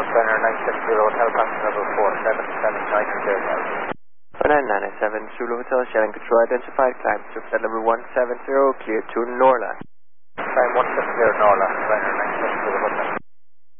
North Runner 970 Hotel, passenger number 4779 997 Zulu Hotel, Shelling Control identified, climb to flight level 170, clear to Norla. Climb 170 Norla, Runner 970 Hotel.